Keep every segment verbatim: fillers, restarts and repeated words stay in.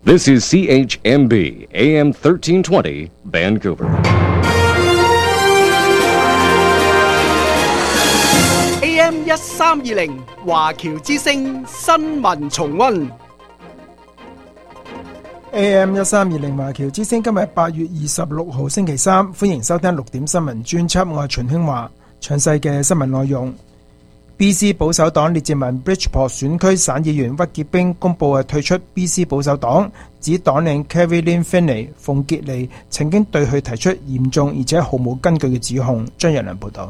This is C H M B, A M thirteen twenty, Vancouver. A M 一三二零華僑之聲新聞重溫。 A M 一三二零華僑之聲，今日八月二十六號星期三，歡迎收聽六點新聞專輯，我係秦興華。詳細嘅新聞內容。B C 保守黨列治文 Bridgeport 選區省議員屈潔冰公布退出 B C 保守黨，指黨領 Carrie Lynn Finley 鳳傑尼曾經對佢提出嚴重而且毫無根據嘅指控。張日良報道。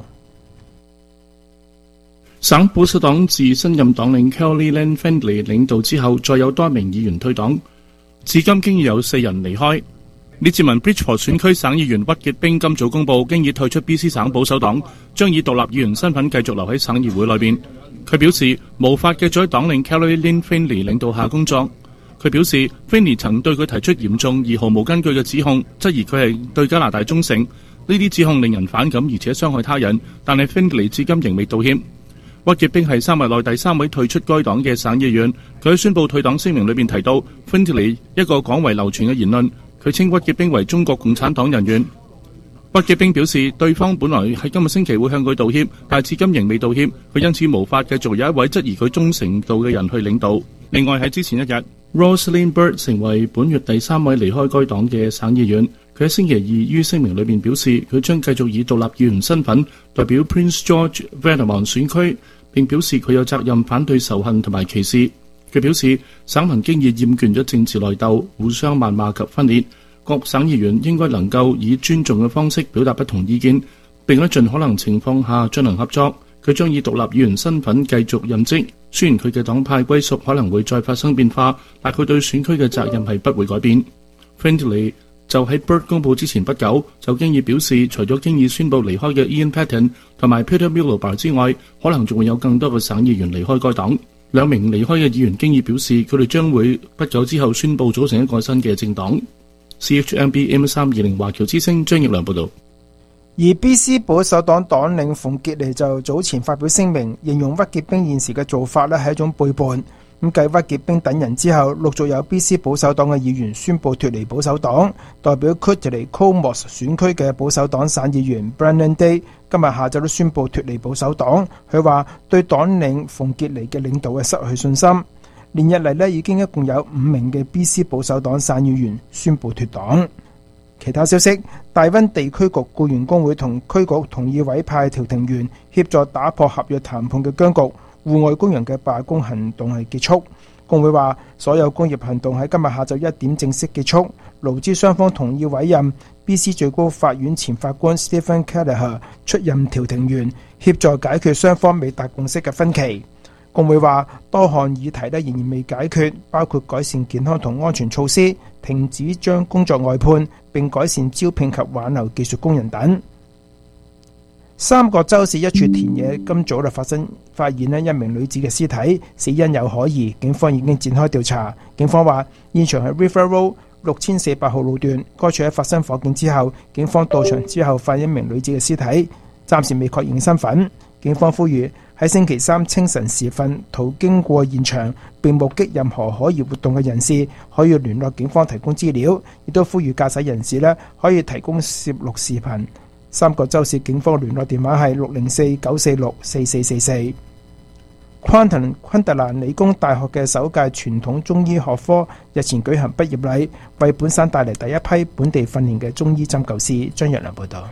省保守黨自新任黨領 Carrie Lynn Finley 領導之後，再有多名議員退黨，至今經已有四人離開。列治文 Bridgeport 選區省議員屈潔冰今早公布，經已退出 B C 省保守黨，將以獨立議員身份繼續留喺省議會內邊。佢表示無法繼續喺黨領 Carrie Lynn Finley 領導下工作。佢表示 Finley 曾對佢提出嚴重而毫無根據嘅指控，質疑佢係對加拿大忠誠。呢啲指控令人反感而且傷害他人，但係 Finley 至今仍未道歉。屈潔冰係三日內第三位退出該黨嘅省議員。佢喺宣布退黨聲明裏邊提到 Finley 一個廣為流傳嘅言論，佢稱屈潔冰為中國共產黨人員。屈潔冰表示對方本來喺今個星期會向佢道歉，但至今仍未道歉，佢因此無法繼續有一位質疑佢忠誠度嘅人去領導。另外喺之前一日 Rosalind Bird 成為本月第三位離開該黨嘅省議員。佢喺星期二於聲明裏面表示，佢將繼續以獨立議員身份代表 Prince George Vaughan 選區，並表示佢有責任反對仇恨同埋歧視。佢表示省民經已厭倦咗政治內鬥、互相謾罵及分裂，各省議員應該能夠以尊重嘅方式表達不同意見，並喺盡可能情況下進行合作。佢將以獨立議員身份繼續任職，雖然佢嘅黨派歸屬可能會再發生變化，但佢對選區嘅責任係不會改變。Finley 就喺 Bird 公佈之前不久，就經已表示，除咗經已宣布離開嘅 Ian Patten 同埋 Peter Miliband 之外，可能仲會有更多嘅省議員離開該黨。兩名離開嘅議員經已表示，佢哋將會不久之後宣布組成一個新嘅政黨。C H M B M 三二零華僑之聲張奕良報導。 而 B C 保守黨黨領鳳傑尼就早前發表聲明，形容屈潔冰現時嘅做法咧係一種背叛。咁繼屈潔冰等人之後，陸續有 B C 保守黨嘅議員宣布脫離保守黨。代表 Kittilä-Commerce 選區嘅保守黨省議員 Brennan Day 今日下晝都宣布脫離保守黨。佢話對黨領鳳傑尼嘅領導係失去信心。連日嚟咧，已經一共有五名嘅 B C 保守黨省議員宣布脫黨。其他消息，大溫地區局僱員工會同區局同意委派調停員協助打破合約談判嘅僵局。戶外工人嘅罷工行動係結束。工會話所有工業行動喺今日下晝一點正式結束。勞資雙方同意委任 B C 最高法院前法官 Stephen Kelleher 出任調停員，協助解決雙方未達共識嘅分歧。工會話多項議題仍然未解決，包括改善健康同安全措施、停止將工作外判，並改善招聘及挽留技術工人等。三角洲市一處田野今早就發生發現一名女子嘅屍體，死因有可疑，警方已經展開調查。警方話現場係 River Road 六千四百號路段，該處喺發生火警之後，警方到場之後發現一名女子嘅屍體，暫時未確認身份。警方呼籲喺星期三清晨時分途經過現場並目擊任何可疑活動嘅人士，可以聯絡警方提供資料，亦都呼籲駕駛人士咧可以提供攝錄視頻。三角洲市警方聯絡電話係六零四九四六四四四四。昆特昆特蘭理工大學嘅首屆傳統中醫學科日前舉行畢業禮，為本省帶嚟第一批本地訓練嘅中醫針灸師。張若良報道。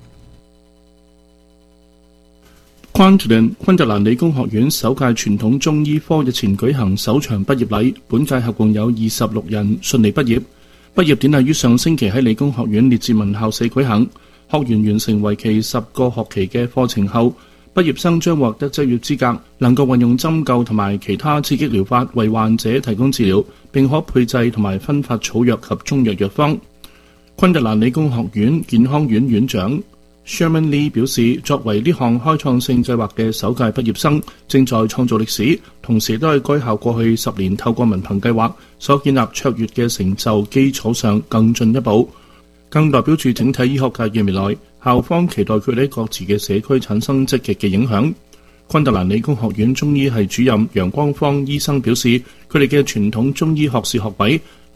昆特蘭昆特蘭理工學院首屆傳統中醫科日前舉行首場畢業禮，本屆合共有二十六人順利畢業。畢業典禮於上星期喺理工學院列治文校舍舉行。學員完成為期十個學期嘅課程後，畢業生將獲得執業資格，能夠運用針灸同埋其他刺激療法為患者提供治療，並可配製同埋分發草藥及中藥藥方。昆特蘭理工學院健康院院長 Sherman Lee 表示，作為呢項開創性計劃嘅首屆畢業生，正在創造歷史，同時都係該校過去十年透過文憑計劃所建立卓越嘅成就基礎上更進一步。更代表住整體醫學界嘅未來，校方期待佢哋喺各自嘅社區產生積極嘅影響。昆特蘭理工學院中醫系主任楊光芳醫生表示，佢哋嘅傳統中醫學士學位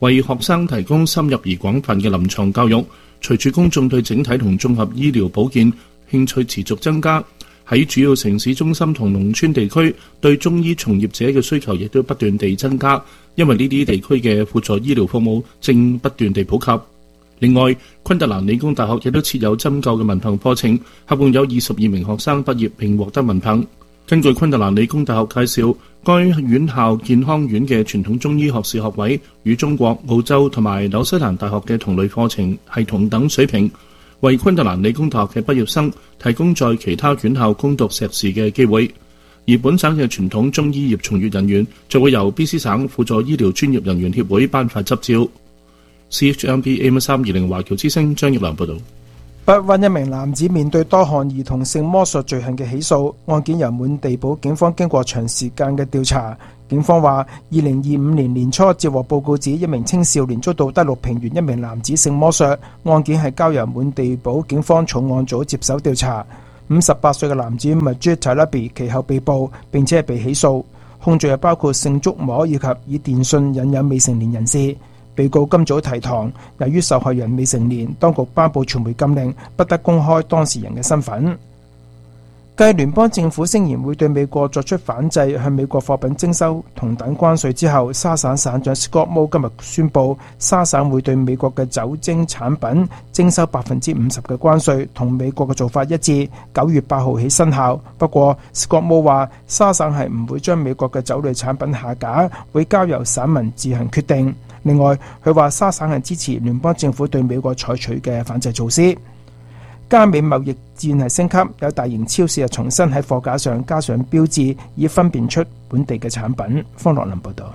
為學生提供深入而廣泛嘅臨床教育。隨住公眾對整體同綜合醫療保健興趣持續增加，喺主要城市中心同農村地區，對中醫從業者嘅需求亦都不斷地增加，因為呢啲地區嘅輔助醫療服務正不斷地普及。另外，昆特蘭理工大學亦都設有針灸嘅文憑課程，合共有二十二名學生畢業並獲得文憑。根據昆特蘭理工大學介紹，該院校健康院嘅傳統中醫學士學位與中國、澳洲同埋紐西蘭大學嘅同類課程係同等水平，為昆特蘭理工大學嘅畢業生提供在其他院校攻讀碩士嘅機會。而本省嘅傳統中醫業從業人員就會由 B C 省輔助醫療專業人員協會頒發執照。C H M B A M 三二零華僑之聲張業良報道。 北灣一名男子面對多項兒童性魔術罪行嘅起訴，案件由滿地堡警方經過長時間嘅調查，警方話二零二五年年初接獲報告指一名青少年遭到德祿平原一名男子性魔術，案件係交由滿地堡警方重案組接手調查。五十八歲嘅男子 Majid Talabi 其後被捕並且係被起訴，控罪係包括性觸摸以及以電訊引誘未成年人士。被告今早提堂，由於受害人未成年，當局頒布傳媒禁令，不得公開當事人嘅身份。繼聯邦政府聲言會對美國作出反制，向美國貨品徵收同等關稅之後，沙省省長 Scott Moe 今日宣布，沙省會對美國嘅酒精產品徵收百分之五十嘅關稅，同美國嘅做法一致，九月八號起生效。不過 Scott Moe 話，沙省係唔會將美國嘅酒類產品下架，會交由省民自行決定。另外，佢話沙省係支持聯邦政府對美國採取嘅反制措施。加美貿易戰係升級，有大型超市係重新喺貨架上加上標誌，以分辨出本地嘅產品。方樂林報導。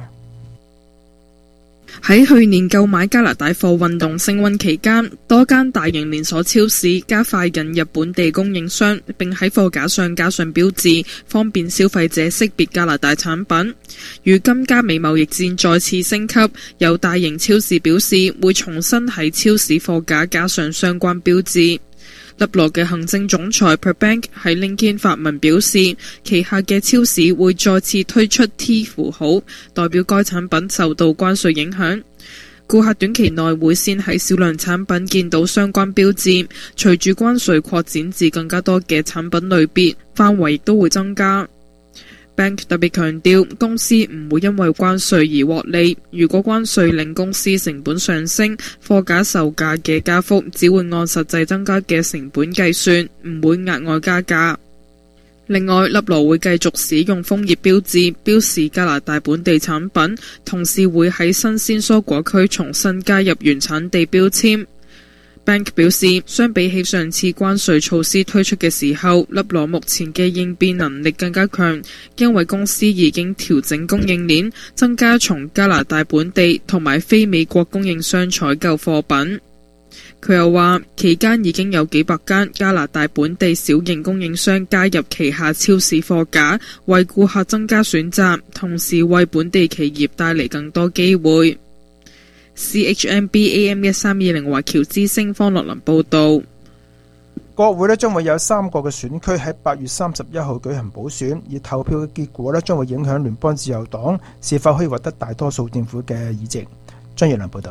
喺去年購買加拿大貨運動升溫期間，多間大型連鎖超市加快引入本地供應商，並喺貨架上加上標誌，方便消費者識別加拿大產品。如今加美貿易戰再次升級，有大型超市表示會重新喺超市貨架加上相關標誌。粒羅嘅行政總裁 Per Bank 喺 LinkedIn 發文表示，旗下嘅超市會再次推出 T 符號，代表該產品受到關稅影響。顧客短期內會先喺少量產品見到相關標誌，隨住關稅擴展至更加多嘅產品類別，範圍亦都會增加。Bank 特別強調，公司唔會因為關稅而獲利。如果關稅令公司成本上升，貨架售價嘅加幅只會按實際增加嘅成本計算，唔會額外加價。另外，粒羅會繼續使用楓葉標誌標示加拿大本地產品，同時會喺新鮮蔬果區重新加入原產地標籤。Bank 表示，相比起上次關稅措施推出嘅時候，粒羅目前嘅應變能力更加強，因為公司已經調整供應鏈，增加從加拿大本地同埋非美國供應商採購貨品。佢又話，期間已經有幾百間加拿大本地小型供應商加入旗下超市貨架，為顧客增加選擇，同時為本地企業帶嚟更多機會。C H M B A M 一三二零華僑之聲方樂林報道。 國會咧將會有三個嘅選區喺八月三十一號舉行補選，而投票嘅結果咧將會影響聯邦自由黨是否可以獲得大多數政府嘅議席。張業良報道。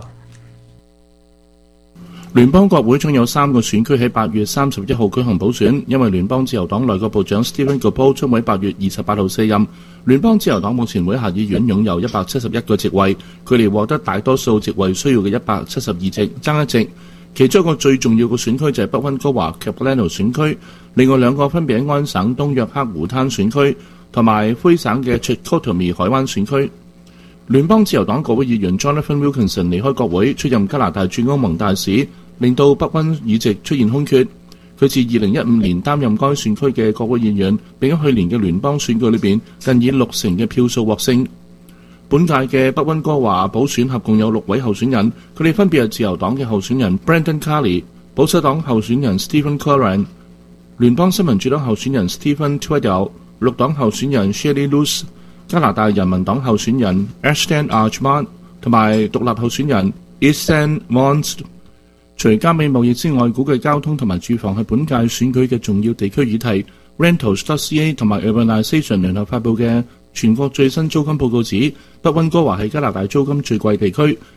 聯邦國會將有三個選區喺八月三十一號舉行補選，因為聯邦自由黨內閣部長 Stephen Guilbeault 將喺八月二十八號卸任。聯邦自由黨目前會下議院擁有一百七十一個席位，距離獲得大多數席位需要嘅一百七十二席爭一席。其中一個最重要嘅選區就係北溫哥華 Capilano 選區，另外兩個分別喺安省東約克湖灘選區同埋灰省嘅 Chicoutimi 海灣選區。聯邦自由黨國會議員 Jonathan Wilkinson 離開國會，出任加拿大駐歐盟大使，令到北溫議席出現空缺。佢自二零一五年擔任該選區嘅國會議員，並喺去年嘅聯邦選舉裏邊近以六成嘅票數獲勝。本屆嘅北溫哥華補選合共有六位候選人，佢哋分別係自由黨嘅候選人 Brendan Carney、保守黨候選人 Stephen Curran、聯邦新民主黨候選人 Stephen Tweddell、綠黨候選人 Shelley Luce、加拿大人民黨候選人 Ashton Archman 同埋獨立候選人 Ihsan Mons。除加美貿易之外，估計交通同埋住房係本屆選舉嘅重要地區議題。Rentals.ca 同埋 Urbanization 聯合發佈嘅全國最新租金報告指，北溫哥華係加拿大租金最貴地區，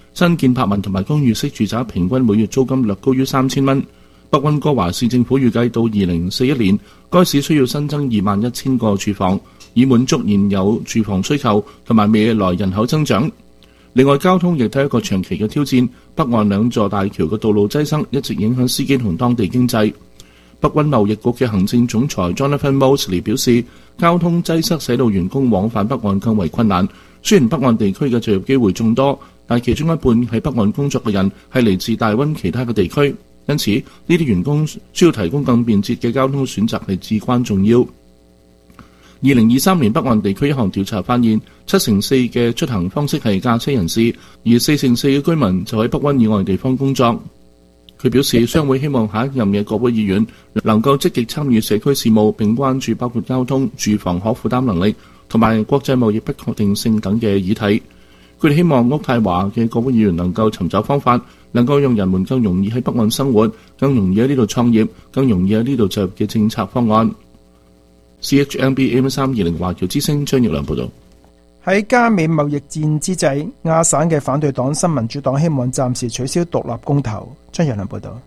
新建柏文同埋公寓式住宅平均每月租金略高於三千蚊。北溫哥華市政府預計到二零四一年，該市需要新增二萬一千個住房，以滿足現有住房需求同埋未來人口增長。另外，交通亦都係一個長期嘅挑戰，北岸兩座大橋嘅道路擠塞一直影響司機同當地經濟。北溫貿易局嘅行政總裁 Jonathan Mosley 表示，交通擠塞使到員工往返北岸更為困難。雖然北岸地區嘅就業機會眾多，但其中一半喺北岸工作嘅人係嚟自大溫其他嘅地區。因此，呢啲員工需要提供更便捷嘅交通選擇係至關重要。二零二三年北岸地區一項調查發現，七成四嘅出行方式係駕車人士，而四成四嘅居民就喺北溫以外地方工作。佢表示，商會希望下一任嘅國會議員能夠積極參與社區事務，並關注包括交通、住房可負擔能力同埋國際貿易不確定性等嘅議題。佢哋希望渥太華嘅國會議員能夠尋找方法，能夠讓人們更容易喺北岸生活，更容易喺呢度創業，更容易喺呢度就業嘅政策方案。C H M B A M 三二零華僑之聲張奕良報道。 喺加美貿易戰之際，亞省嘅反對黨新民主黨希望暫時取消獨立公投。張奕良報道。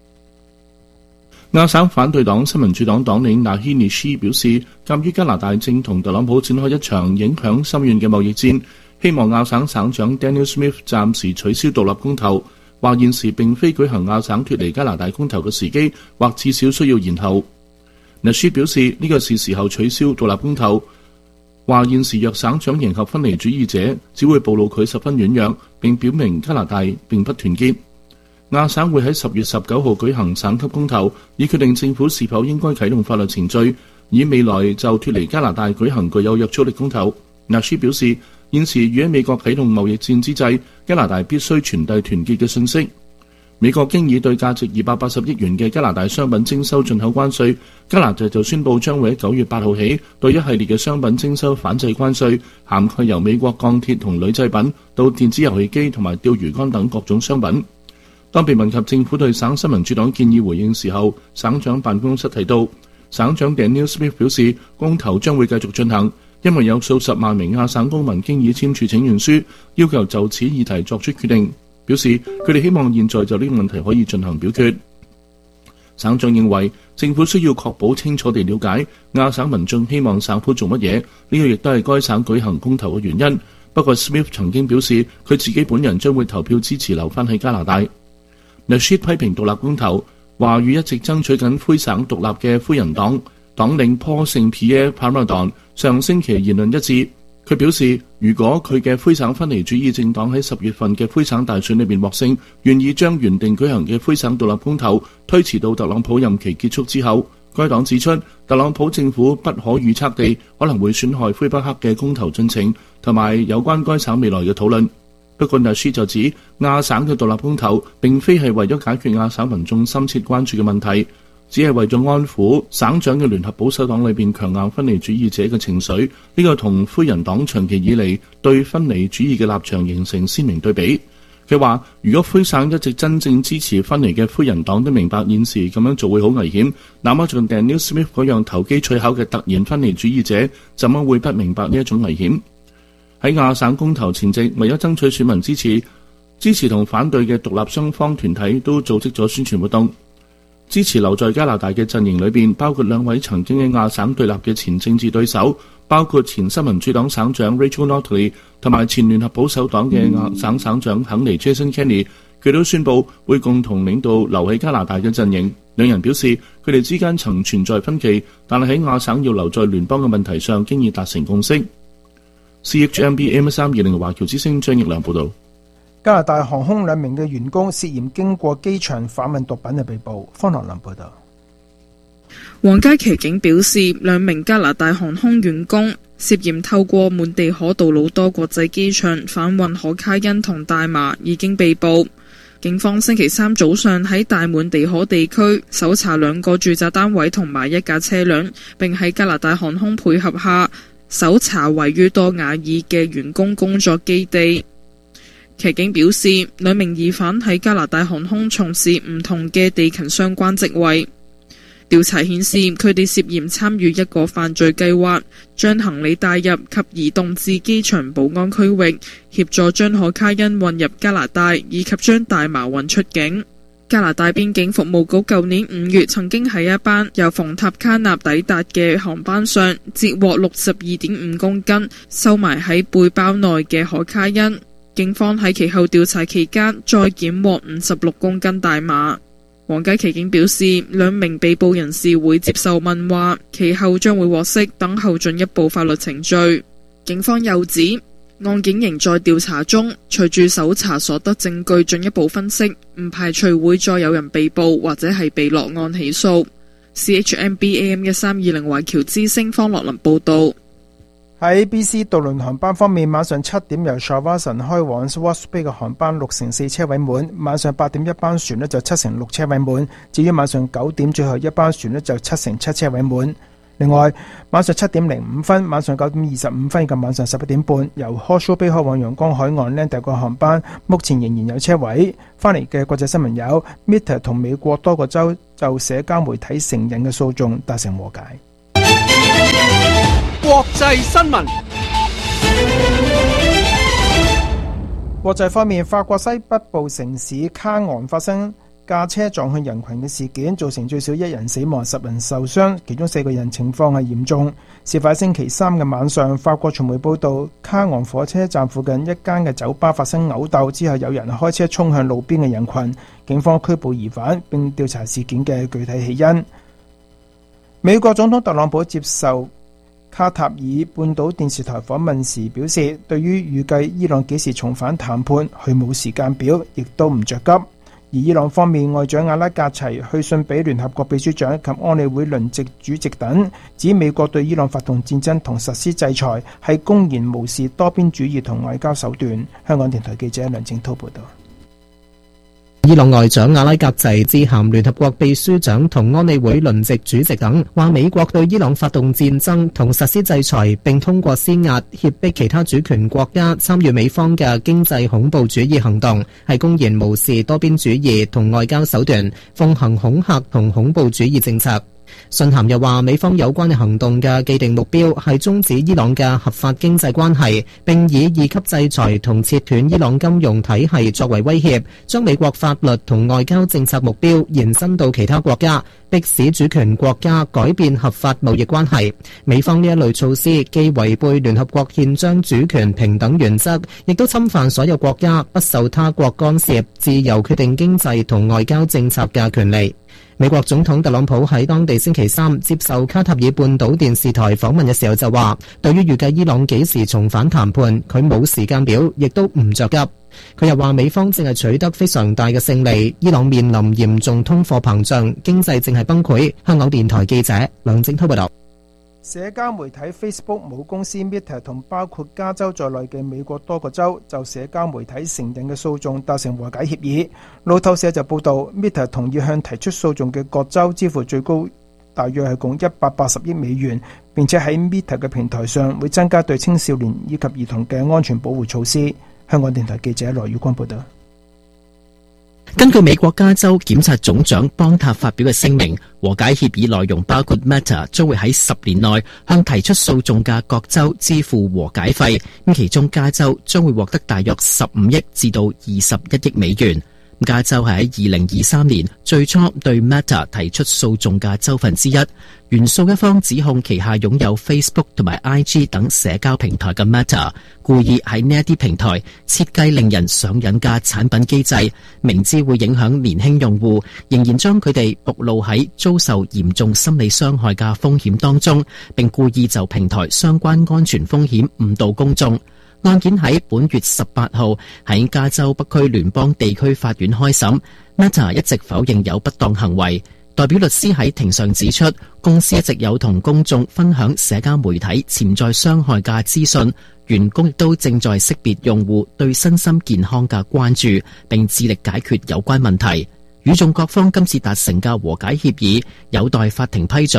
亞省反對黨新民主黨黨領納希尼斯表示，鑑於加拿大正同特朗普展開一場影響深遠嘅貿易戰，希望亞省省長 Daniel Smith 暫時取消獨立公投，話現時並非舉行亞省脫離加拿大公投嘅時機，或至少需要延後。納斯表示呢個是時候取消獨立公投，話現時若省長迎合分離主義者，只會暴露佢十分軟弱，並表明加拿大並不團結。亞省會喺十月十九號舉行省級公投，以決定政府是否應該啟動法律程序，以未來就脫離加拿大舉行具有約束力公投。納斯表示，現時與喺美國啟動貿易戰之際，加拿大必須傳遞團結嘅信息。美國經已對價值二百八十億元嘅加拿大商品徵收進口關稅，加拿大就宣布將會喺九月八號起對一系列嘅商品徵收反制關稅，涵蓋由美國鋼鐵同鋁製品到電子遊戲機同埋釣魚竿等各種商品。當被問及政府對省新民主黨建議回應時候，省長辦公室提到，省長 Daniel Smith 表示，公投將會繼續進行，因為有數十萬名亞省公民經已簽署請願書，要求就此議題作出決定。表示佢哋希望現在就呢個問題可以進行表決。省長認為政府需要確保清楚地了解亞省民眾希望省府做乜嘢，呢個亦都係該省舉行公投嘅原因。不過 Smith 曾經表示佢自己本人將會投票支持留返喺加拿大。Nasheed 批評獨立公投，話與一直爭取緊魁省獨立嘅魁人黨黨領 Paul Saint-Pierre Plamondon 上星期言論一致。佢表示，如果佢嘅魁省分離主義政黨喺十月份嘅魁省大選裏邊獲勝，願意將原定舉行嘅魁省獨立公投推遲到特朗普任期結束之後。該黨指出，特朗普政府不可預測地可能會損害魁北克嘅公投進程，同埋有關該省未來嘅討論。不過納斯就指，亞省嘅獨立公投並非係為咗解決亞省民眾深切關注嘅問題，只係為咗安撫省長嘅聯合保守黨裏邊強硬分離主義者嘅情緒。呢個同魁人黨長期以嚟對分離主義嘅立場形成鮮明對比。佢話，如果魁省一直真正支持分離嘅魁人黨都明白現時咁樣做會好危險，那麼像 Daniel Smith 嗰樣投機取巧嘅突然分離主義者，怎麼會不明白呢一種危險？喺亞省公投前夕，為咗爭取選民支持，支持同反對嘅獨立雙方團體都組織咗宣傳活動。支持留在加拿大嘅陣營裏邊，包括兩位曾經喺亞省對立嘅前政治對手，包括前新民主黨省長 Rachel Notley 同埋前聯合保守黨嘅亞省省長肯尼 Jason Kenney。佢都宣布會共同領導留喺加拿大嘅陣營。兩人表示，佢哋之間曾存在分歧，但係喺亞省要留在聯邦嘅問題上，經已達成共識。C H M B M 三二零華僑之聲張奕良報道。 加拿大航空兩名嘅員工涉嫌經過機場販運毒品嘅被捕。方樂林報道。 皇家騎警表示，兩名加拿大航空員工涉嫌透過滿地可杜魯多國際機場販運可卡因同大麻，已經被捕。警方星期三早上喺大滿地可地區搜查兩個住宅單位同埋一架車輛，並喺加拿大航空配合下搜查位於多瓦爾嘅員工工作基地。騎警表示，兩名疑犯喺加拿大航空從事唔同嘅地勤相關職位。 調查顯示，佢哋涉嫌參與一個犯罪計劃，將行李帶入及移動至機場保安區域，協助將可卡因運入加拿大，以及將大麻運出境。加拿大邊境服務局舊年五月曾經喺一班由馮塔卡納抵達嘅航班上截獲六十二點五公斤收埋喺背包內嘅可卡因。警方喺其後調查期間再檢獲五十六公斤大麻。皇家騎警表示，兩名被捕人士會接受問話，其後將會獲釋，等候進一步法律程序。警方又指，案件仍在調查中，隨住搜查所得證據進一步分析，唔排除會再有人被捕或者係被落案起訴。C H M B A M 一三二零華僑之聲方樂林報道。 喺 B C 渡輪航班方面，晚上七點由 Shawson 開往 Swartz Bay 嘅航班六成四車位滿，晚上八點一班船呢就七成六車位滿，至於晚上九點最後一班船呢就七成七車位滿。另外，晚上七點零五分、晚上九點二十五分以及晚上十一點半，由 Horseshoe Bay 開往陽光海岸 Land 個航班，目前仍然有車位。翻嚟嘅國際新聞有 Meta 同美國多個州就社交媒體成癮嘅訴訟達成和解。 國際新聞。 國際方面，法國西北部城市卡昂發生駕車撞向人群嘅事件，造成最少一人死亡、十人受傷，其中四個人情況係嚴重。事發星期三嘅晚上，法國傳媒報道，卡昂火車站附近一間嘅酒吧發生毆鬥，之後有人開車衝向路邊嘅人群，警方拘捕疑犯並調查事件嘅具體起因。美國總統特朗普接受卡塔爾半島電視台訪問時表示，對於預計伊朗幾時重返談判，佢冇時間表，亦都唔着急。而伊朗方面，外長阿拉格齊去信俾聯合國秘書長及安理會輪值主席等，指美國對伊朗發動戰爭同實施制裁係公然無視多邊主義同外交手段。香港電台記者梁正滔報道。 伊朗外長阿拉格齊致函聯合國秘書長同安理會輪值主席等，話美國對伊朗發動戰爭同實施制裁，並通過施壓脅迫其他主權國家參與美方嘅經濟恐怖主義行動，係公然無視多邊主義同外交手段，奉行恐嚇同恐怖主義政策。信函又話，美方有關嘅行動嘅既定目標係終止伊朗嘅合法經濟關係，並以二級制裁同切斷伊朗金融體系作為威脅，將美國法律同外交政策目標延伸到其他國家，迫使主權國家改變合法貿易關係。美方呢一類措施既違背聯合國憲章主權平等原則，亦都侵犯所有國家不受他國干涉、自由決定經濟同外交政策嘅權利。美國總統特朗普喺當地星期三接受卡塔爾半島電視台訪問嘅時候就話，對於預計伊朗幾時重返談判，佢冇時間表，亦都唔着急。佢又話，美方正係取得非常大嘅勝利，伊朗面臨嚴重通貨膨脹，經濟正係崩潰。香港電台記者梁正滔報道。 社交媒體 Facebook 母公司 Meta 同包括加州在內嘅美國多個州就社交媒體成癮嘅訴訟達成和解協議。路透社就報道 Meta 同意向提出訴訟嘅各州支付最高大約係共一百八十億美元，並且喺 Meta 嘅平台上會增加對青少年以及兒童嘅安全保護措施。香港電台記者羅宇光報道。 根據美國加州檢察總長邦塔發表嘅聲明，和解協議內容包括 Meta 將會喺十年內向提出訴訟嘅各州支付和解費，咁其中加州將會獲得大約十五億至到二十一億美元。加州係喺二零二三年最初對 Meta 提出訴訟嘅州份之一。原訴一方指控旗下擁有 Facebook 同埋 I G 等社交平台嘅 Meta 故意喺呢一啲平台設計令人上癮嘅產品機制，明知會影響年輕用戶，仍然將佢哋暴露喺遭受嚴重心理傷害嘅風險當中，並故意就平台相關安全風險誤導公眾。案件喺本月十八號喺加州北區聯邦地區法院開審。Meta 一直否認有不當行為，代表律師喺庭上指出，公司一直有同公眾分享社交媒體潛在傷害嘅資訊，員工亦都正在識別用戶對身心健康嘅關注，並致力解決有關問題。與訟各方今次達成嘅和解協議有待法庭批准。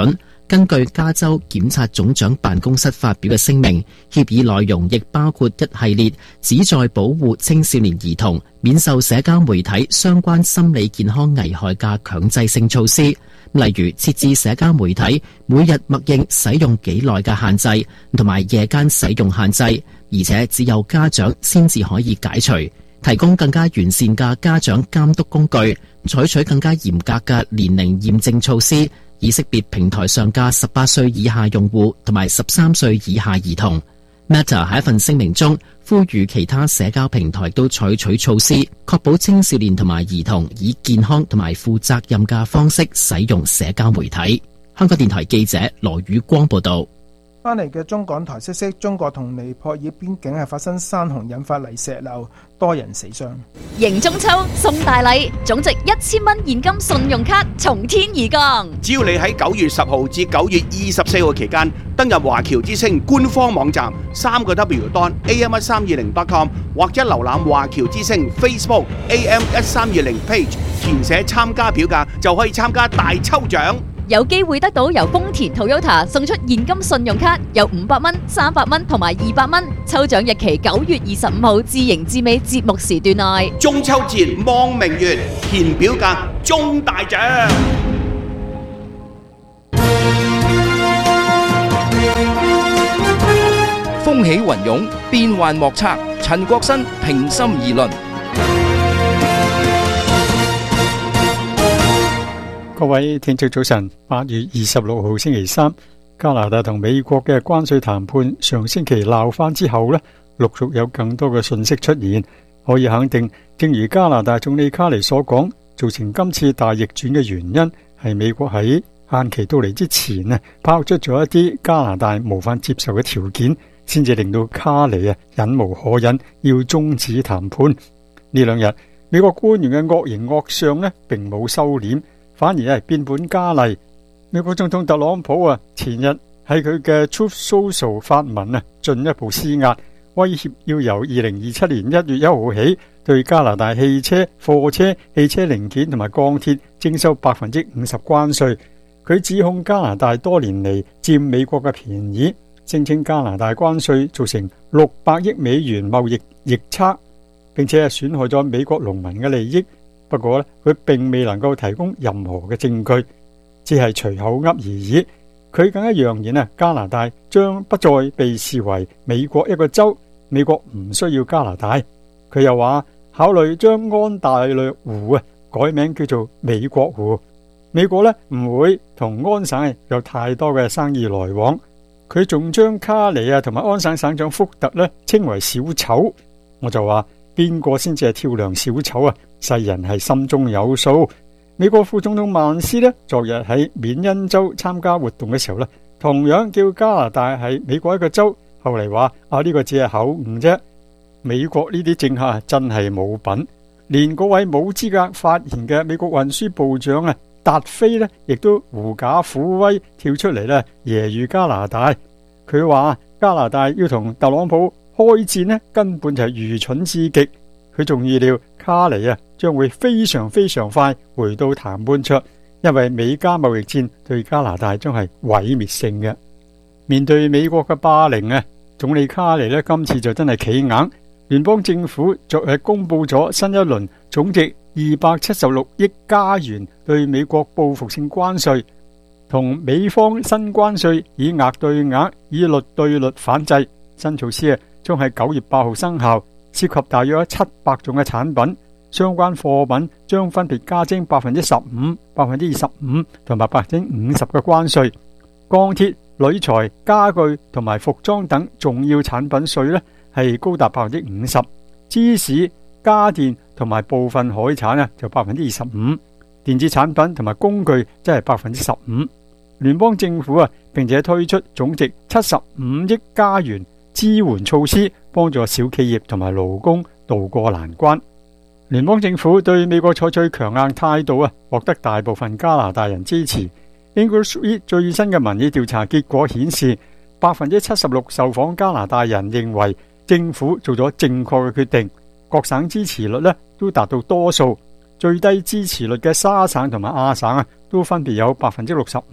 根據加州檢察總長辦公室發表嘅聲明，協議內容亦包括一系列旨在保護青少年兒童免受社交媒體相關心理健康危害嘅強制性措施，例如設置社交媒體每日默認使用幾耐嘅限制，同埋夜間使用限制，而且只有家長先至可以解除，提供更加完善嘅家長監督工具，採取更加嚴格嘅年齡驗證措施，以識別平台上嘅十八歲以下用戶同埋十三歲以下兒童。Meta 喺一份聲明中呼籲其他社交平台都採取措施，確保青少年同埋兒童以健康同埋負責任嘅方式使用社交媒體。香港電台記者羅宇光報道。 翻嚟嘅中港台消息，中國同尼泊爾邊境係發生山洪，引發泥石流，多人死傷。 迎中秋送大禮，總值一千蚊現金信用卡從天而降。 只要你喺九月十號至九月二十四號期間登入華僑之聲官方網站三個 W dot A M 一三二零 dot com 或者瀏覽華僑之聲 Facebook A M 一三二零 page， 填寫參加表格就可以參加大抽獎。 有機會得到由豐田 Toyota 送出現金信用卡，有五百蚊、三百蚊同埋二百蚊。抽獎日期九月二十五號至迎至尾節目時段內。 中秋節望明月，填表格中大獎。 風起雲湧，變幻莫測。陳國新平心而論。 各位聽眾早晨，八月二十六號星期三，加拿大同美國嘅關稅談判上星期鬧翻之後呢，陸續有更多嘅信息出現，可以肯定，正如加拿大總理卡尼所講，造成今次大逆轉嘅原因係美國喺限期到嚟之前啊，拋出咗一啲加拿大無法接受嘅條件，先至令到卡尼啊忍無可忍，要終止談判。呢兩日美國官員嘅惡形惡相呢，並冇收斂，反而係變本加厲。美國總統特朗普啊，前日喺佢嘅 Truth Social 發文啊，進一步施壓，威脅要由二零二七年一月一號起，對加拿大汽車、貨車、汽車零件同埋鋼鐵徵收百分之五十關稅。佢指控加拿大多年嚟佔美國嘅便宜，聲稱加拿大關稅造成六百億美元貿易逆差，並且係損害咗美國農民嘅利益。不過咧，佢並未能夠提供任何嘅證據，只係隨口噏而已。佢更加揚言啊，加拿大將不再被視為美國一個州，美國唔需要加拿大。佢又話考慮將安大略湖啊改名叫做美國湖。美國咧唔會同安省有太多嘅生意來往。佢仲將卡尼啊同埋安省省長福特咧稱為小丑。我就話邊個先至係跳梁小丑啊？世人係心中有數。美國副總統曼斯呢，昨日喺緬因州參加活動嘅時候呢，同樣叫加拿大係美國一個州。後嚟話啊，呢個只係口誤啫。美國呢啲政客真係冇品，連嗰位冇資格發言嘅美國運輸部長啊達菲呢，亦都狐假虎威跳出嚟呢，揶揄加拿大。佢話加拿大要同特朗普開戰呢，根本就係愚蠢至極。佢仲預料卡尼啊將會非常非常快回到談判桌，因為美加貿易戰對加拿大將係毀滅性嘅。面對美國嘅霸凌啊，總理卡尼呢今次就真係企硬。聯邦政府昨日公布咗新一輪總值二百七十六億加元對美國報復性關稅，同美方新關稅以額對額、以率對率反制。新措施啊將喺九月八號生效。涉及大約七百種嘅產品，相關貨品將分別加徵百分之十五、百分之二十五同埋百分之五十嘅關稅。鋼鐵、鋁材、家具同埋服裝等重要產品稅呢係高達百分之五十。芝士、家電同埋部分海產啊就百分之二十五。電子產品同埋工具即係百分之十五。聯邦政府啊，並且推出總值七十五億加元支援措施，幫助小企業同埋勞工渡過難關。聯邦政府對美國採取強硬態度啊，獲得大部分加拿大人支持。English Read 最新嘅民意調查結果顯示，百分之七十六受訪加拿大人認為政府做咗正確嘅決定。各省支持率呢都達到多數，最低支持率嘅沙省同埋亞省啊，都分別有百分之六十五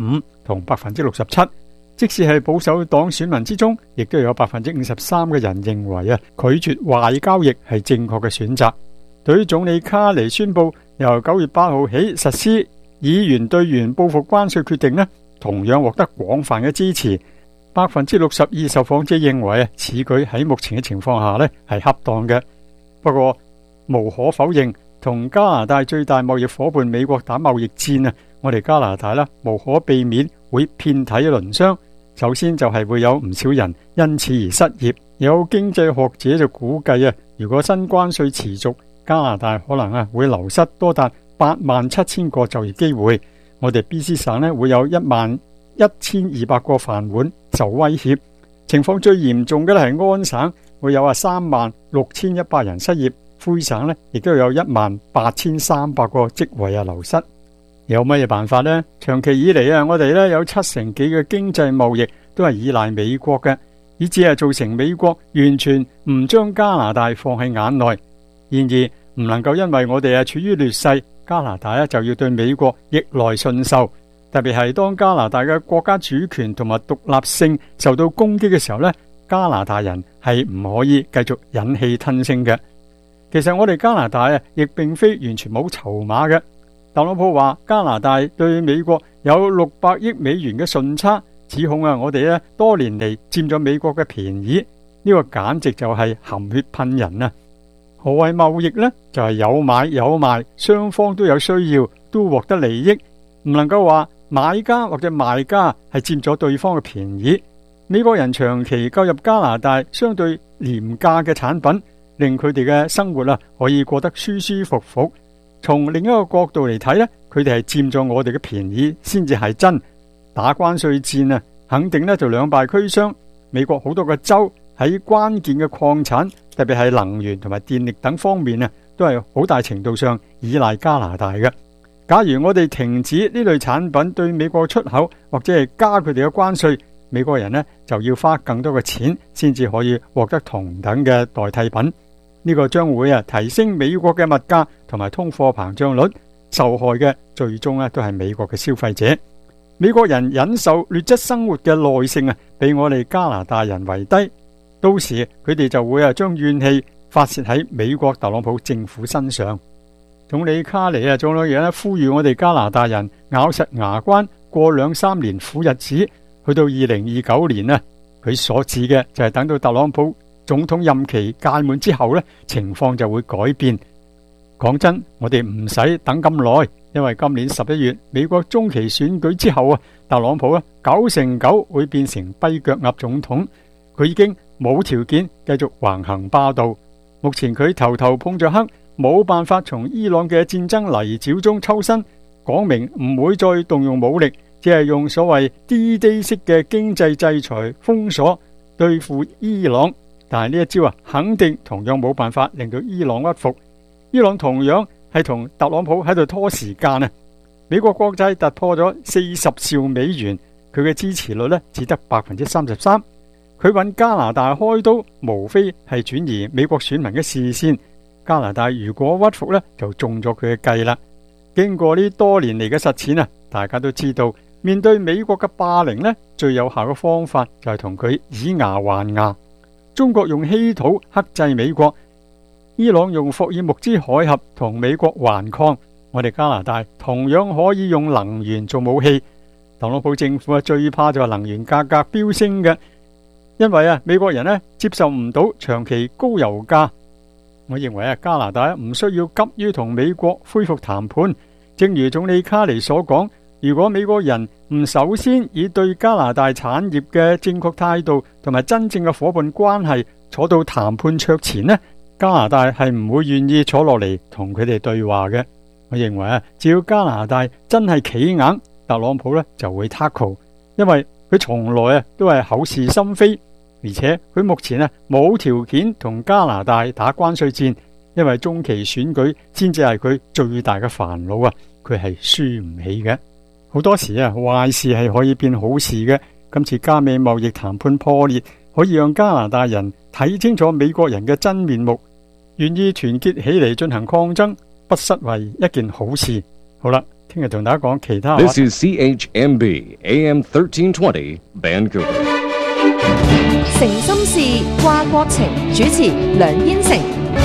同百分之六十七。即使係保守黨選民之中，亦都有百分之五十三嘅人認為啊，拒絕壞交易係正確嘅選擇。對於總理卡尼宣布由九月八號起實施以元兌元報復關稅決定呢，同樣獲得廣泛嘅支持。百分之六十二受訪者認為啊，此舉喺目前嘅情況下呢係恰當嘅。不過無可否認，同加拿大最大貿易夥伴美國打貿易戰啊，我哋加拿大啦無可避免會遍體鱗傷。首先就係會有唔少人因此而失業。有經濟學者就估計啊，如果新關稅持續，加拿大可能啊會流失多達八萬七千個就業機會。我哋 B C 省呢會有一萬一千二百個飯碗受威脅。情況最嚴重嘅係安省，會有啊三萬六千一百人失業。魁省呢亦都有一萬八千三百個職位啊流失。有乜嘢辦法呢？長期以嚟啊，我哋咧有七成幾嘅經濟貿易都係依賴美國嘅，以致係造成美國完全唔將加拿大放喺眼內。然而唔能夠因為我哋係處於劣勢，加拿大咧就要對美國逆來順受。特別係當加拿大嘅國家主權同埋獨立性受到攻擊嘅時候呢，加拿大人係唔可以繼續忍氣吞聲嘅。其實我哋加拿大啊，亦並非完全冇籌碼嘅。特朗普話加拿大對美國有六百億美元嘅順差，指控啊我哋咧多年嚟佔咗美國嘅便宜，呢個簡直就係含血噴人啊！何謂貿易呢？就係有買有賣，雙方都有需要，都獲得利益，唔能夠話買家或者賣家係佔咗對方嘅便宜。美國人長期購入加拿大相對廉價嘅產品，令佢哋嘅生活啊可以過得舒舒服服。從另一個角度嚟睇呢，佢哋係佔咗我哋嘅便宜先至係真。打關稅戰啊，肯定呢就兩敗俱傷。美國好多個州喺關鍵嘅礦產，特別係能源同埋電力等方面啊，都係好大程度上依賴加拿大嘅。假如我哋停止呢類產品對美國出口，或者係加佢哋嘅關稅，美國人呢就要花更多嘅錢先至可以獲得同等嘅代替品。呢個將會啊提升美國嘅物價同埋通貨膨脹率，受害嘅最終咧都係美國嘅消費者。美國人忍受劣質生活嘅耐性啊，比我哋加拿大人為低。到時佢哋就會啊將怨氣發洩喺美國特朗普政府身上。總理卡尼啊，仲有嘢咧，呼籲我哋加拿大人咬實牙關過兩三年苦日子，去到二零二九年啊，佢所指嘅就係等到特朗普總統任期屆滿之後呢，情況就會改變。講真，我哋唔使等咁耐，因為今年十一月美國中期選舉之後啊，特朗普啊九成九會變成跛腳鴨總統，佢已經冇條件繼續橫行霸道。目前佢頭頭碰着黑，冇辦法從伊朗嘅戰爭泥沼中抽身，講明唔會再動用武力，只係用所謂 D-Day 式嘅經濟制裁封鎖對付伊朗。但係呢一招啊，肯定同樣冇辦法令到伊朗屈服。伊朗同樣係同特朗普喺度拖時間啊！美國國債突破咗四十兆美元，佢嘅支持率呢只得百分之三十三。佢揾加拿大開刀，無非係轉移美國選民嘅視線。加拿大如果屈服呢，就中咗佢嘅計啦。經過呢多年嚟嘅實踐啊，大家都知道，面對美國嘅霸凌呢，最有效嘅方法就係同佢以牙還牙。中國用稀土克制美國，伊朗用霍爾木茲海峽同美國頑抗，我哋加拿大同樣可以用能源做武器。特朗普政府啊最怕就係能源價格飆升嘅，因為啊美國人呢接受唔到長期高油價。我認為啊加拿大唔需要急於同美國恢復談判，正如總理卡尼所講，如果美國人唔首先以對加拿大產業嘅正確態度同埋真正嘅伙伴關係坐到談判桌前呢，加拿大係唔會願意坐落嚟同佢哋對話嘅。我認為啊，只要加拿大真係企硬，特朗普呢就會 tackle， 因為佢從來啊都係口是心非，而且佢目前啊冇條件同加拿大打關稅戰，因為中期選舉先至係佢最大嘅煩惱啊，佢係輸唔起嘅。好多時啊，壞事係可以變好事嘅。今次加美貿易談判破裂，可以讓加拿大人睇清楚美國人嘅真面目，願意團結起嚟進行抗爭，不失為一件好事。好啦， 聽日同大家講其他話 This is C H M B A M thirteen twenty Vancouver。 誠心事，掛國情，主持梁燕成。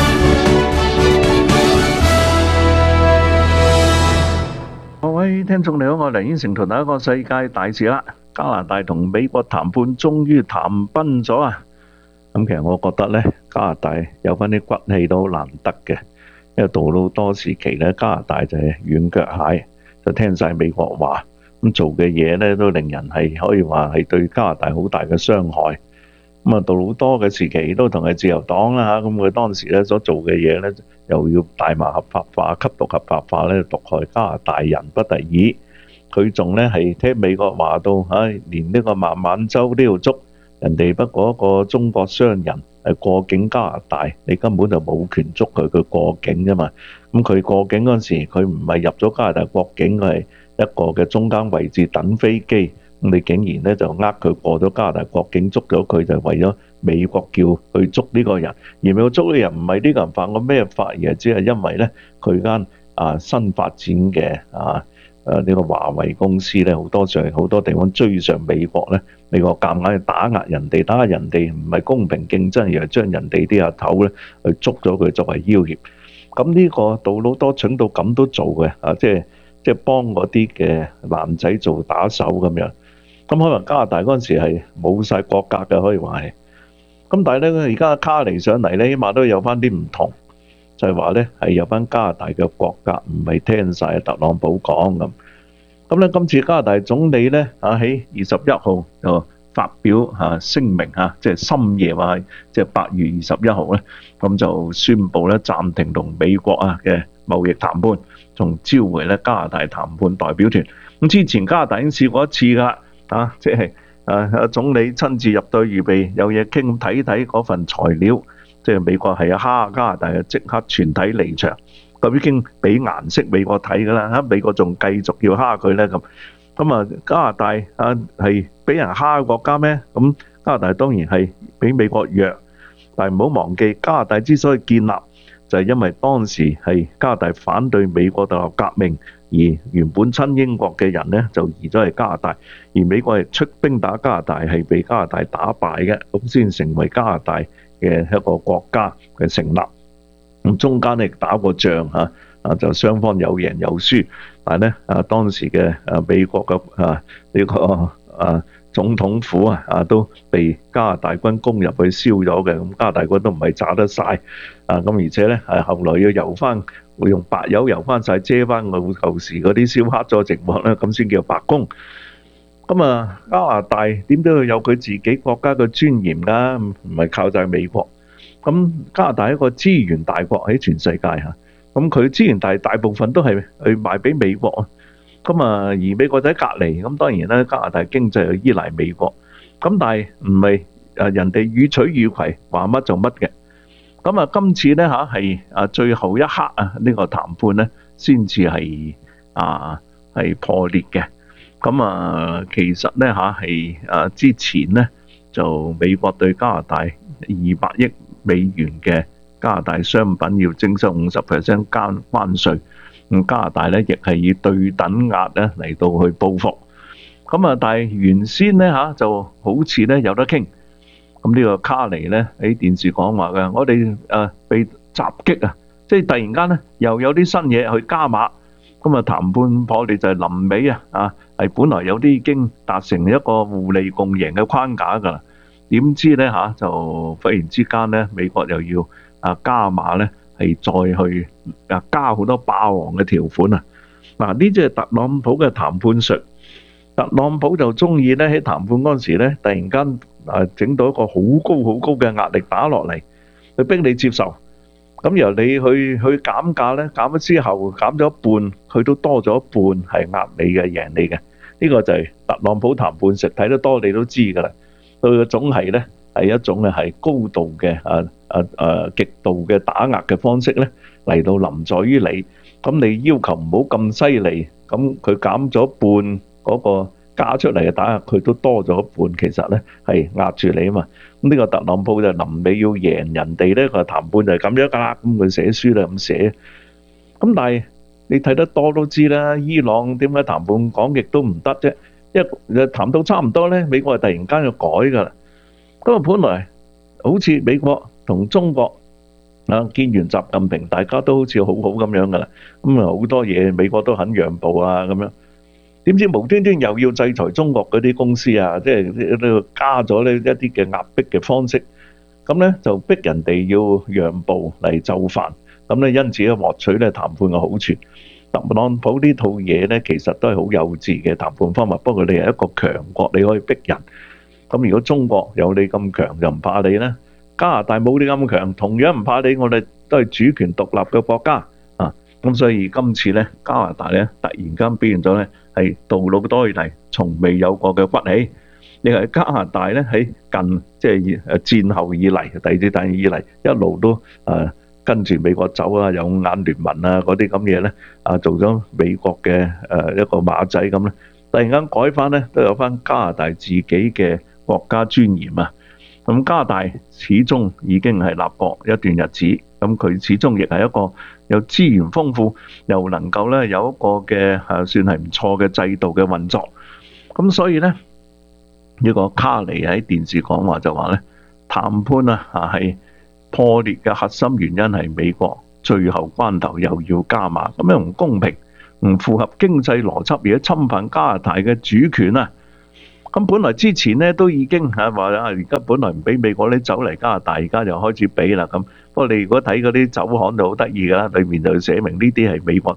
各位聽眾你好，我係梁燕成，同大家講世界大事啦。加拿大同美國談判終於談崩咗啊！咁其實我覺得呢，加拿大有翻啲骨氣都好難得嘅，因為杜魯多時期呢，加拿大就係軟腳蟹，就聽晒美國話，咁做嘅嘢呢都令人係可以話係對加拿大好大嘅傷害。咁啊，杜魯多嘅時期都同係自由黨啦嚇，咁佢當時咧所做嘅嘢咧，又要大麻合法化、吸毒合法化咧，毒害加拿大人不得已。佢仲咧係聽美國話到，唉，連呢個孟晚舟都要捉，人哋不過一個中國商人係過境加拿大，你根本就冇權捉佢，佢過境啫嘛。咁佢過境嗰陣時，佢唔係入咗加拿大國境，佢係一個嘅中間位置等飛機。咁你竟然咧就呃佢過咗加拿大國境，捉咗佢，就係為咗美國叫去捉呢個人，而美國捉呢個人唔係呢個人犯過咩法，而係只係因為咧佢間啊新發展嘅啊誒呢個華為公司咧，好多上好多地方追上美國咧，美國夾硬去打壓人哋，打壓人哋唔係公平競爭，而係將人哋啲阿頭咧去捉咗佢作為要挾。咁呢個杜魯多蠢到咁都做嘅啊，即係即係幫嗰啲嘅男仔做打手咁樣。咁可能加拿大嗰陣時係冇晒國格嘅，可以話係。咁但係咧，而家卡尼上嚟咧，起碼都有翻啲唔同，就係話咧係有翻加拿大嘅國格，唔係聽晒特朗普講咁。咁咧，今次加拿大總理咧啊喺二十一號就發表嚇聲明嚇，即係深夜話，即係八月二十一號咧，咁就宣布咧暫停同美國啊嘅貿易談判，仲召回咧加拿大談判代表團。咁之前加拿大已經試過一次㗎啦。啊，即係啊，總理親自入到預備有嘢傾，睇睇嗰份材料，即係美國係啊蝦加拿大嘅，即刻全體離場，咁已經俾顏色美國睇㗎啦。嚇，美國仲繼續要蝦佢咧咁，咁啊加拿大啊係俾人蝦嘅國家咩？咁加拿大當然係比美國弱，但係唔好忘記加拿大之所以建立，就係因為當時係加拿大反對美國獨立革命。而原本親英國嘅人呢，就移咗去加拿大，而美國係出兵打加拿大，係被加拿大打敗嘅，咁先成為加拿大嘅一個國家嘅成立。咁中間亦打過仗嚇，啊就雙方有贏有輸，但係咧啊當時嘅啊美國嘅啊呢個啊總統府啊啊都被加拿大軍攻入去燒咗嘅，咁加拿大軍都唔係炸得晒啊，咁而且咧係後來要游翻。會用白油油翻晒遮翻個舊時嗰啲燒黑咗嘅情況咧，咁先叫白宮。咁啊，加拿大點都要有佢自己國家嘅尊嚴㗎，唔係靠晒美國。咁加拿大係一個資源大國喺全世界嚇，咁佢資源大大部分都係去賣俾美國啊。咁啊，而美國就喺隔離，咁當然咧加拿大經濟又依賴美國。咁但係唔係誒人哋予取予攜，話乜就乜嘅。咁啊，今次咧嚇係啊最後一刻啊，呢個談判咧先至係啊係破裂嘅。咁啊，其實咧嚇係啊之前咧就美國對加拿大二百億美元嘅加拿大商品要徵收五十 percent 關關稅，咁加拿大咧亦係以對等額咧嚟到去報復。咁啊，但係原先咧嚇就好似咧有得傾。咁呢個卡尼咧喺電視講話嘅，我哋誒被襲擊啊，即係突然間咧又有啲新嘢去加碼，咁啊談判破裂就係臨尾啊，啊係本來有啲已經達成一個互利共贏嘅框架㗎啦，點知咧嚇就忽然之間咧美國又要啊加碼咧，係再去啊加好多霸王嘅條款啊！嗱，呢啲係特朗普嘅談判術。特朗普就中意咧喺談判嗰陣時咧，突然間啊整到一個好高好高嘅壓力打落嚟，去逼你接受。咁由你去去減價咧，減咗之後減咗一半，佢都多咗一半係壓你嘅贏你嘅。呢個就係特朗普談判術，睇得多你都知㗎啦。佢嘅總係咧係一種咧係高度嘅啊啊啊極度嘅打壓嘅方式咧嚟到臨在於你。咁你要求唔好咁犀利，咁佢減咗一半。嗰個加出嚟嘅打壓，佢都多咗一半，其實咧係壓住你啊嘛。咁呢個特朗普就臨尾要贏人哋咧，個談判就係咁樣㗎啦。咁佢寫書咧咁寫。咁但係你睇得多都知啦，伊朗點解談判講極都唔得啫？因為談到差唔多呢，美國係突然間要改㗎啦。咁啊，本來好似美國同中國啊見完習近平，大家都好似好好咁樣㗎啦。咁啊，好多嘢美國都肯讓步啊咁樣。點知無端端又要制裁中國嗰啲公司啊？即係都加咗呢一啲嘅壓迫嘅方式，咁呢就逼人哋要讓步嚟就範。咁呢因此咧獲取咧談判嘅好處。特朗普呢套嘢呢，其實都係好幼稚嘅談判方法。不過你係一個強國，你可以逼人。咁如果中國有你咁強，就唔怕你呢。加拿大冇你咁強，同樣唔怕你。我哋都係主權獨立嘅國家啊。咁所以今次呢，加拿大呢突然間表現咗呢係杜魯多以嚟從未有過嘅崛起。你係加拿大呢喺近即係誒戰後以嚟，第二次大戰以嚟一路都誒。呃跟住美國走啊，有五眼聯盟啊，嗰啲咁嘢咧，啊做咗美國嘅誒一個馬仔咁咧，突然間改翻咧，都有翻加拿大自己嘅國家尊嚴啊！咁加拿大始終已經係立國一段日子，咁佢始終亦係一個有資源豐富，又能夠咧有一個嘅誒算係唔錯嘅制度嘅運作。咁所以咧，呢個卡尼喺電視講話就話咧，談判啊啊係破裂嘅核心原因係美國最後關頭又要加碼，咁樣唔公平，唔符合經濟邏輯，而家侵犯加拿大嘅主權啊！咁本來之前咧都已經嚇話啊，而家本來唔俾美國啲酒嚟加拿大，而家又開始俾啦咁。不過你如果睇嗰啲酒行就好得意㗎啦，裏面就寫明呢啲係美國